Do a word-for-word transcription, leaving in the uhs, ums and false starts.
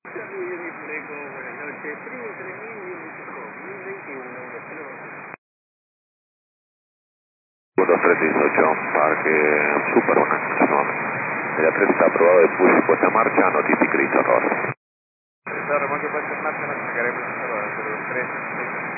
Charlie Fleco, buenas noches. Primo tres mil mil veintiuno, dos tres dieciocho, Parque Super, buenas noches nuevamente. El A tres está aprobado de push y puesta en marcha, notifique Cristo Ross. Está remolque puesta en marcha, nos sacaremos a los tres.